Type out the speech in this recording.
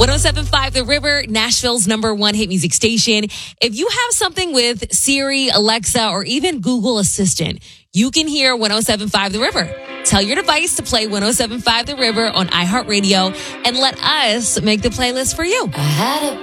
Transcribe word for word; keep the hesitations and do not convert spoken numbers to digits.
one oh seven point five The River, Nashville's number one hit music station. If you have something with Siri, Alexa, or even Google Assistant, you can hear one oh seven point five The River. Tell your device to play one oh seven point five The River on iHeartRadio and let us make the playlist for you. I had a